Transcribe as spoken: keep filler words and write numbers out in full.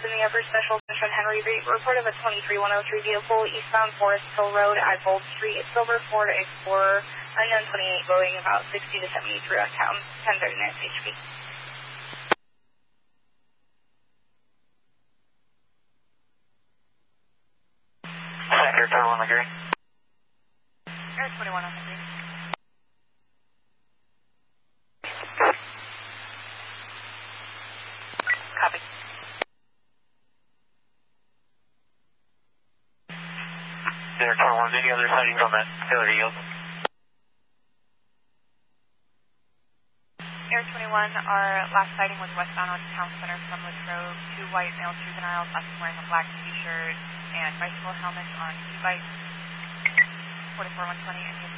in the upper special district Henry Reed. Report of a twenty-three one oh three vehicle eastbound Forest Hill Road at Gold Street. Silver Ford Explorer, unknown twenty-eight, going about sixty to seventy throughout town. ten thirty-nine H P. Air twenty-one on the green. Air twenty-one on the green. Copy. Air twenty-one, any other sightings on that Taylor Yield? Air twenty-one, our last sighting was westbound on Town Center from Latrobe. Two white male juveniles, last one wearing a black t-shirt and bicycle helmets on e-bikes. forty-four one twenty, and